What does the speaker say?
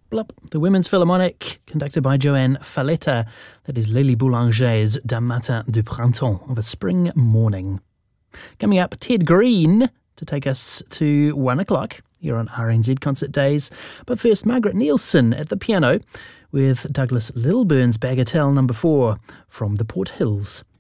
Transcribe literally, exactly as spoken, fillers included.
Blup, the Women's Philharmonic, conducted by Joanne Falletta. That is Lily Boulanger's D'un matin de printemps, of a spring morning. Coming up, Ted Green to take us to one o'clock here on R N Z Concert Days. But first, Margaret Nielsen at the piano with Douglas Lilburn's Bagatelle number four from the Port Hills